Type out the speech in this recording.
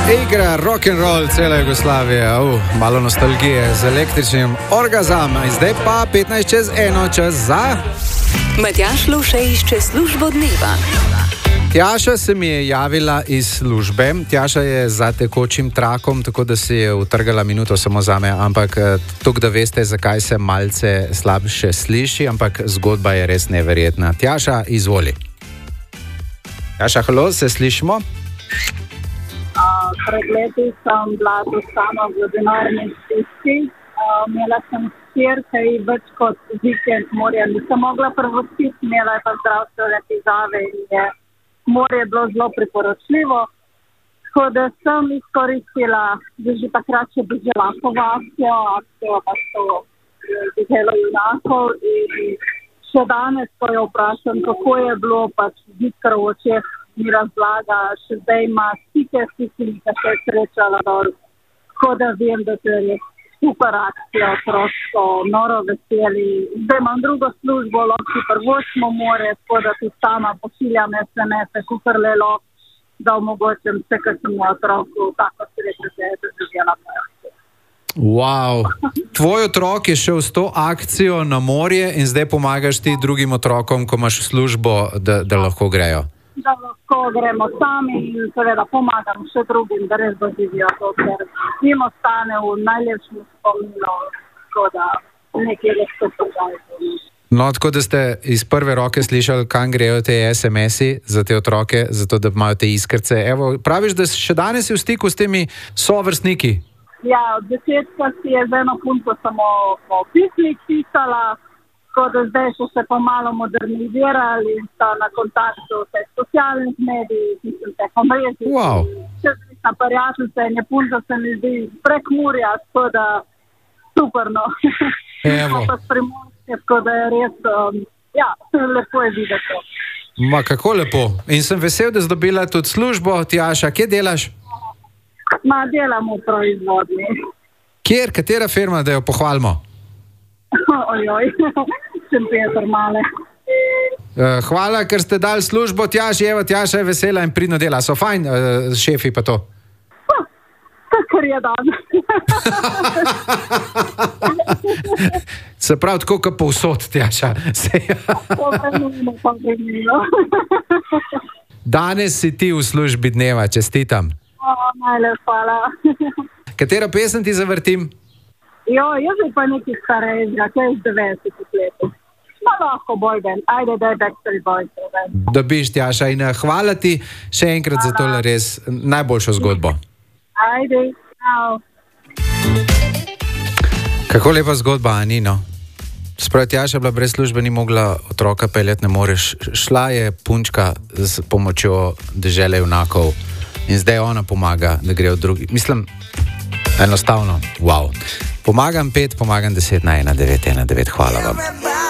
Igra rock'n'roll cela Jugoslavija, malo nostalgije z električnim orgazom. Zdaj pa 1:15 čas za... Matjaž Lovše išče službo dneva. Tjaša se mi je javila iz službe. Tjaša je za tekočim trakom, tako da si je utrgala minuto samo zame, ampak tukaj, da veste, zakaj se malce slabše sliši, ampak zgodba je res neverjetna. Tjaša, izvoli. Tjaša, halo, se slišimo? Pred leti sem bila tu sama v denarni stiski. Imela sem hčerke in več kot vikend morja nisem mogla prvostiti, imela je pa zdravstvene težave in je morje bilo zelo priporočljivo. Tako da sem izkoristila, da že takrat še bežala po akcijo pa so beželo junakov in še danes, ko jo vprašam, kako je bilo, pač zikr v očeh mi razlaga, še zdaj ima stike s tistimi, ki se je srečala dol. Tako da vem, da to je res super akcija, prosto, noro veseli. Zdaj imam drugo službo, lahko prvočno more, tako da tudi sama pošiljam SMS-e, kukar lelo, da omogočim vse, kar sem v otroku, tako srečo se je doživela moja akcija. Wow. Tvoj otrok je šel s to akcijo na morje in zdaj pomagaš ti drugim otrokom, ko imaš službo, da lahko grejo. Da lahko gremo sami in seveda pomagam še drugim, da res doživijo to, ker jim ostane v najlepšem spominu, tako da nekaj res to požaljuje. No, tako da ste iz prve roke slišali, kam grejo te SMS-i za te otroke, zato da imajo te iskrce. Evo, praviš, da še danes si v stiku s temi sovrstniki? Ja, od začetka si je z eno punco samo po pismih pisala, tako da zdaj so se pa malo modernizirali in sta na kontaktu vse socialnih medij, mislim, teko mreži. Wow. Čezlična prijateljica in je punca se mi zdi prek Murja, tako da superno. Evo. Pa Primorske, tako da je res, lepo je videti. Ma, kako lepo. In sem vesel, da si dobila tudi službo. Tjaša, kje delaš? Delam v proizvodni. Kjer? Katera firma, da jo pohvalimo? Ojoj, Šempeter male. Hvala, ker ste dali službo Tjaši. Evo, Tjaša je vesela in pridno dela. So fajn, šefi pa to? Kar je dan. Se pravi, tako kot povsod, Tjaša. Danes si ti v službi dneva, čestitam. Najlepša hvala. Katero pesem ti zavrtim? Jaz je pa nekaj starejšega, kaj iz 90 letov. Lahko boyben, ajde, da je Backstreet Boys. Dobiš, Tjaša, in hvala ti še enkrat za tole res najboljšo zgodbo. Ajde, čau. Kako lepa zgodba, Anino. Sprav, Tjaša bila brez službe, ni mogla otroka peljati, ne moreš. Šla je punčka s pomočjo dežele junakov in zdaj ona pomaga, da grejo drugi. Mislim, enostavno, wow. Pomagam 5, pomagam 10 na 1919. Hvala vam.